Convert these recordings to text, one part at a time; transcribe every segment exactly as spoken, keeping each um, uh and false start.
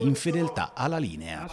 in fedeltà alla linea.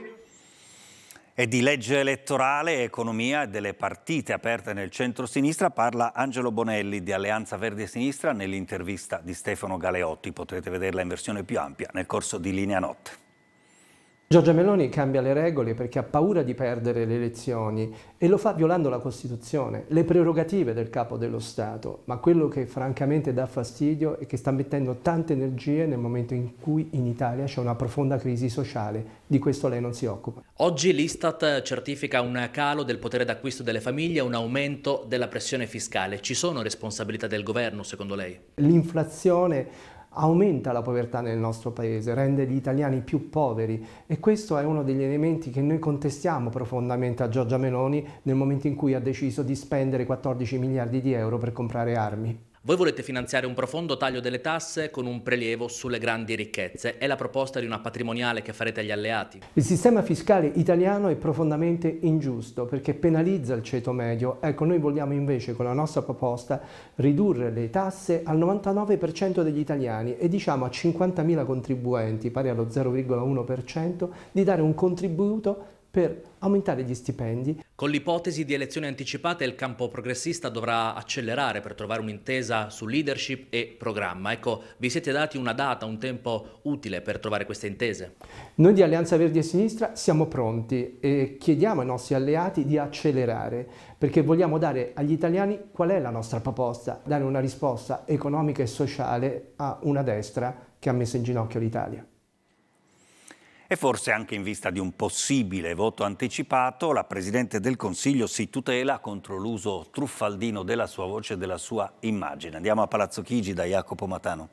E di legge elettorale, economia e delle partite aperte nel centro-sinistra parla Angelo Bonelli di Alleanza Verdi e Sinistra nell'intervista di Stefano Galeotti. Potrete vederla in versione più ampia nel corso di Linea Notte. Giorgia Meloni cambia le regole perché ha paura di perdere le elezioni e lo fa violando la Costituzione, le prerogative del capo dello Stato, ma quello che francamente dà fastidio è che sta mettendo tante energie nel momento in cui in Italia c'è una profonda crisi sociale, di questo lei non si occupa. Oggi l'Istat certifica un calo del potere d'acquisto delle famiglie e un aumento della pressione fiscale. Ci sono responsabilità del governo secondo lei? L'inflazione aumenta la povertà nel nostro paese, rende gli italiani più poveri e questo è uno degli elementi che noi contestiamo profondamente a Giorgia Meloni nel momento in cui ha deciso di spendere quattordici miliardi di euro per comprare armi. Voi volete finanziare un profondo taglio delle tasse con un prelievo sulle grandi ricchezze. È la proposta di una patrimoniale che farete agli alleati? Il sistema fiscale italiano è profondamente ingiusto perché penalizza il ceto medio. Ecco, noi vogliamo invece con la nostra proposta ridurre le tasse al novantanove per cento degli italiani e diciamo a cinquantamila contribuenti, pari allo zero virgola uno per cento, di dare un contributo per aumentare gli stipendi. Con l'ipotesi di elezioni anticipate il campo progressista dovrà accelerare per trovare un'intesa su leadership e programma. Ecco, vi siete dati una data, un tempo utile per trovare queste intese? Noi di Alleanza Verdi e Sinistra siamo pronti e chiediamo ai nostri alleati di accelerare perché vogliamo dare agli italiani qual è la nostra proposta, dare una risposta economica e sociale a una destra che ha messo in ginocchio l'Italia. E forse anche in vista di un possibile voto anticipato, la Presidente del Consiglio si tutela contro l'uso truffaldino della sua voce e della sua immagine. Andiamo a Palazzo Chigi da Jacopo Matano.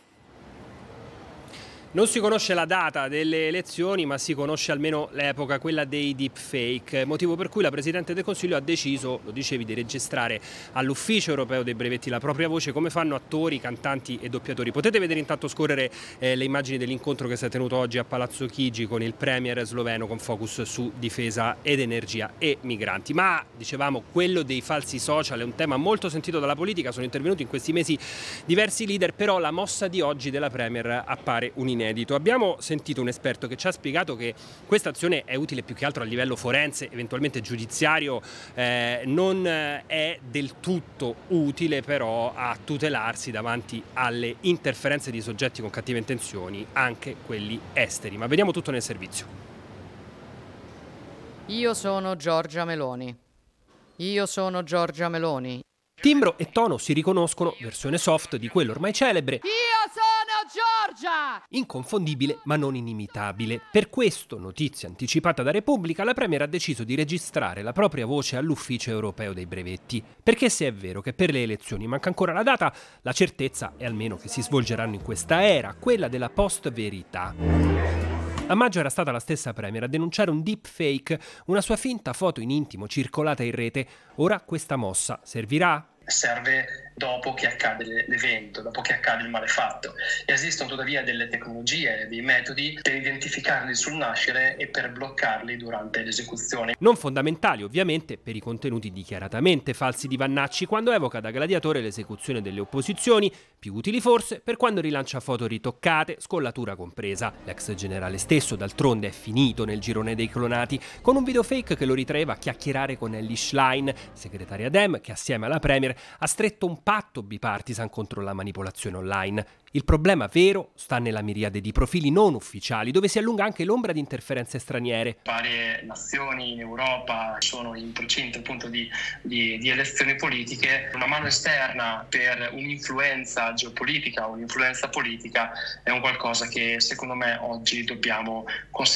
Non si conosce la data delle elezioni, ma si conosce almeno l'epoca, quella dei deepfake, motivo per cui la Presidente del Consiglio ha deciso, lo dicevi, di registrare all'Ufficio Europeo dei Brevetti la propria voce, come fanno attori, cantanti e doppiatori. Potete vedere intanto scorrere eh, le immagini dell'incontro che si è tenuto oggi a Palazzo Chigi con il premier sloveno con focus su difesa ed energia e migranti. Ma, dicevamo, quello dei falsi social è un tema molto sentito dalla politica, sono intervenuti in questi mesi diversi leader, però la mossa di oggi della premier appare un inedito. Abbiamo sentito un esperto che ci ha spiegato che questa azione è utile più che altro a livello forense, eventualmente giudiziario, eh, non è del tutto utile però a tutelarsi davanti alle interferenze di soggetti con cattive intenzioni, anche quelli esteri. Ma vediamo tutto nel servizio. Io sono Giorgia Meloni. Io sono Giorgia Meloni. Timbro e tono si riconoscono, versione soft di quello ormai celebre. Io sono Giorgia! Inconfondibile ma non inimitabile. Per questo, notizia anticipata da Repubblica, la Premier ha deciso di registrare la propria voce all'Ufficio Europeo dei Brevetti. Perché se è vero che per le elezioni manca ancora la data, la certezza è almeno che si svolgeranno in questa era, quella della post-verità. A maggio era stata la stessa Premier a denunciare un deepfake, una sua finta foto in intimo circolata in rete. Ora questa mossa servirà? Serve dopo che accade l'evento, dopo che accade il malefatto. Esistono tuttavia delle tecnologie, dei metodi per identificarli sul nascere e per bloccarli durante l'esecuzione. Non fondamentali ovviamente per i contenuti dichiaratamente falsi di Vannacci quando evoca da gladiatore l'esecuzione delle opposizioni, più utili forse per quando rilancia foto ritoccate, scollatura compresa. L'ex generale stesso d'altronde è finito nel girone dei clonati con un video fake che lo ritraeva a chiacchierare con Elly Schlein, segretaria Dem che assieme alla Premier ha stretto un patto bipartisan contro la manipolazione online. Il problema vero sta nella miriade di profili non ufficiali, dove si allunga anche l'ombra di interferenze straniere. Varie nazioni in Europa sono in procinto appunto di, di, di elezioni politiche. Una mano esterna per un'influenza geopolitica o un'influenza politica è un qualcosa che secondo me oggi dobbiamo considerare.